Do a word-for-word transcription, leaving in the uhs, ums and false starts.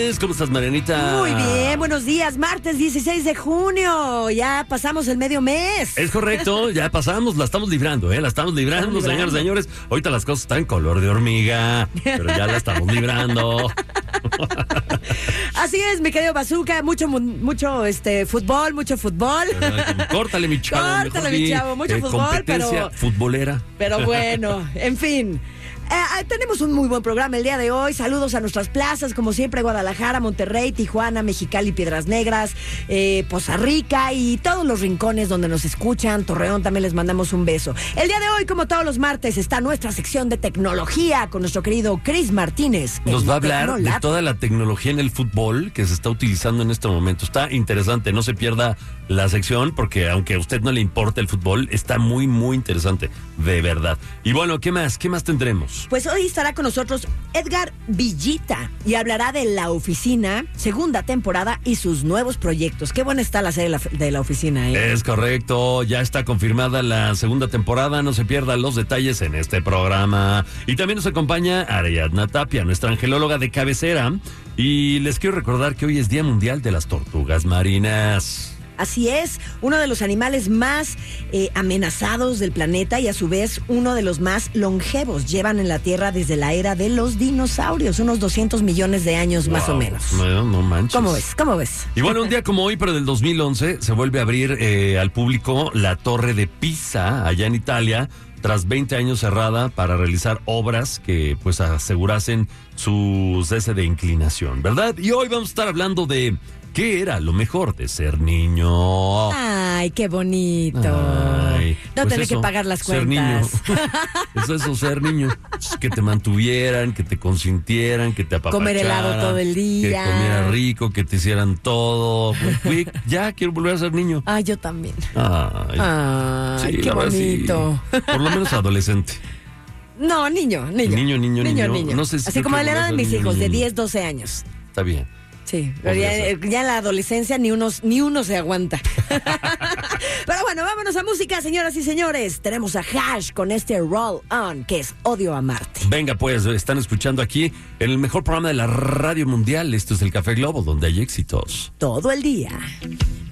lunes. ¿Cómo estás, Marianita? Muy bien, buenos días. Martes dieciséis de junio. Ya pasamos el medio mes. Es correcto, ya pasamos, la estamos librando, ¿eh? La estamos librando, Estamos librando. señores, señores. Ahorita las cosas están en color de hormiga, pero ya la estamos librando. Así es, mi querido Bazooka. Mucho, mu- mucho este, fútbol, mucho fútbol. Córtale, mi chavo. Córtale, mejor mi di, chavo, mucho eh, fútbol, competencia pero- futbolera. Pero bueno, en fin. Eh, tenemos un muy buen programa el día de hoy. Saludos a nuestras plazas, como siempre, Guadalajara, Monterrey, Tijuana, Mexicali, Piedras Negras, eh, Poza Rica y todos los rincones donde nos escuchan. Torreón, también les mandamos un beso. El día de hoy, como todos los martes, está nuestra sección de tecnología con nuestro querido Chris Martínez. Nos el va a hablar de Tecnolab. toda la tecnología en el fútbol que se está utilizando en este momento. Está interesante, no se pierda la sección porque aunque a usted no le importe el fútbol, está muy, muy interesante, de verdad. Y bueno, ¿qué más? ¿Qué más tendremos? Pues hoy estará con nosotros Edgar Villita y hablará de La Oficina, segunda temporada y sus nuevos proyectos. Qué buena está la serie de la, de la Oficina, ¿eh? Es correcto, ya está confirmada la segunda temporada, no se pierdan los detalles en este programa. Y también nos acompaña Ariadna Tapia, nuestra angelóloga de cabecera. Y les quiero recordar que hoy es Día Mundial de las Tortugas Marinas. Así es, uno de los animales más eh, amenazados del planeta y a su vez uno de los más longevos. Llevan en la Tierra desde la era de los dinosaurios, unos doscientos millones de años más o Wow, menos. No, no manches. ¿Cómo ves? ¿Cómo ves? Y bueno, un día como hoy, pero del dos mil once, se vuelve a abrir eh, al público la Torre de Pisa, allá en Italia, tras veinte años cerrada para realizar obras que pues asegurasen su cese de inclinación, ¿verdad? Y hoy vamos a estar hablando de qué era lo mejor de ser niño. Ay, qué bonito. Ay, no pues tener eso, que pagar las ser niño. cuentas. Es eso, ser niño. Que te mantuvieran, que te consintieran, que te apapacharan. Comer helado todo el día. Que comieras rico, que te hicieran todo. Uy, ya, quiero volver a ser niño. Ay, yo también. Ay, Ay, sí, qué la verdad, sí. bonito. Por lo menos adolescente. No, niño, niño. Niño, niño, niño. No sé si Así creo como que la edad de volver a mis ser hijos, niño, de niño. diez, doce años. Está bien. Sí, pero Podría ya, ser. ya en la adolescencia ni, unos, ni uno se aguanta. Pero bueno, vámonos a música, señoras y señores. Tenemos a Hash con este Roll On, que es Odio a Marte. Venga, pues, están escuchando aquí en el mejor programa de la radio mundial. Esto es el Café Globo, donde hay éxitos. Todo el día.